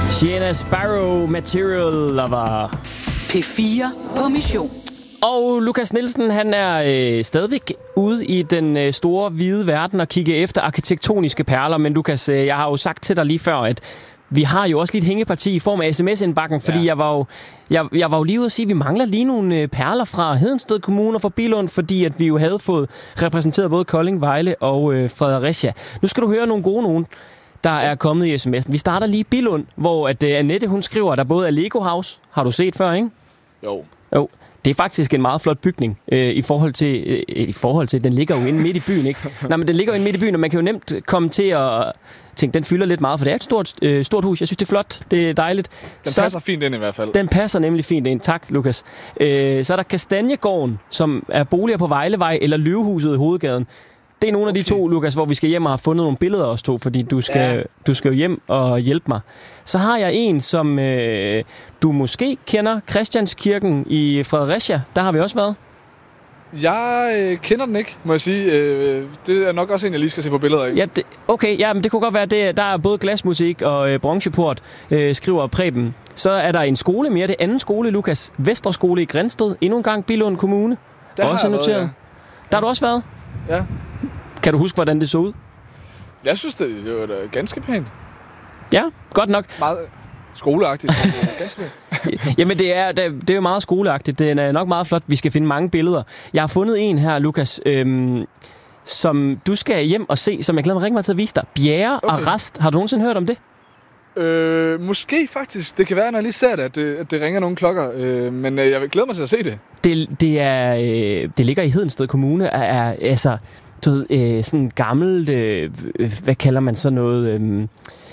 Sienna Sparrow, Material Lover. P4 på mission. Og Lukas Nielsen, han er stadigvæk ude i den store hvide verden og kigge efter arkitektoniske perler. Men Lukas, jeg har jo sagt til dig lige før, at vi har jo også lidt hængeparti i form af sms-indbakken, fordi jeg var jo lige ude at sige, at vi mangler lige nogle perler fra Hedensted Kommune og fra Billund, fordi at vi jo havde fået repræsenteret både Kolding, Vejle og Fredericia. Nu skal du høre nogle gode nogen, der er kommet i sms'en. Vi starter lige i Billund, hvor at Annette, hun skriver, at der både er Lego House. Har du set før, ikke? Jo. Det er faktisk en meget flot bygning i forhold til den ligger jo inde midt i byen, ikke? Nej, men den ligger jo inde midt i byen, og man kan jo nemt komme til at tænke, den fylder lidt meget, for det er et stort hus. Jeg synes, det er flot. Det er dejligt. Den passer fint ind i hvert fald. Den passer nemlig fint ind. Tak, Lukas. Så er der Kastanjegården, som er boliger på Vejlevej eller Løvehuset i Hovedgaden. Det er nogle af de to, Lukas, hvor vi skal hjem og have fundet nogle billeder også to, fordi du skal jo hjem og hjælpe mig. Så har jeg en, som du måske kender, Christianskirken i Fredericia. Der har vi også været. Jeg kender den ikke, må jeg sige. Det er nok også en, jeg lige skal se på billeder af. Ja, men det kunne godt være, der er både glasmusik og bronzeport, skriver Preben. Så er der en skole mere, det anden skole, Lukas. Vestre Skole i Grindsted, endnu en gang Billund Kommune. Der også har jeg noteret. Været, ja. Der har du også været? Ja. Kan du huske, hvordan det så ud? Jeg synes, det var da ganske pænt. Ja, godt nok. Meget skoleagtigt. Ganske pænt. Jamen, det er jo meget skoleagtigt. Det er nok meget flot. Vi skal finde mange billeder. Jeg har fundet en her, Lukas, som du skal hjem og se, som jeg glæder mig rigtig meget til at vise dig. Bjerre Arrest. Har du nogensinde hørt om det? Måske faktisk. Det kan være, når jeg lige ser det, at det ringer nogle klokker. Men jeg glæder mig til at se det. Det ligger i Hedensted Kommune. Altså, du ved, sådan gammelt, hvad kalder man så noget?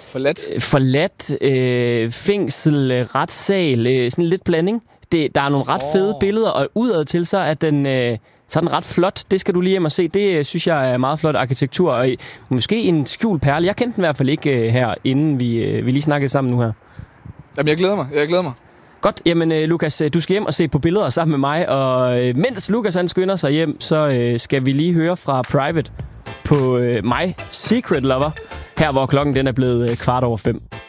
Forladt, fængsel, retssal, sådan lidt blanding. Der er nogle ret fede billeder, og udad til så er den ret flot. Det skal du lige hjem og se. Det synes jeg er meget flot arkitektur, og måske en skjult perle. Jeg kendte den i hvert fald ikke her, inden vi lige snakkede sammen nu her. Jamen, jeg glæder mig. Godt. Jamen, Lukas, du skal hjem og se på billeder sammen med mig, og mens Lukas han skynder sig hjem, så skal vi lige høre fra Private på My Secret Lover, her hvor klokken den er blevet 5:15.